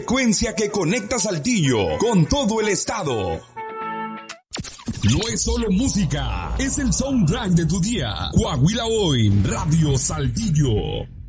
Frecuencia que conecta Saltillo con todo el estado. No es solo música, es el soundtrack de tu día. Coahuila Hoy, Radio Saltillo.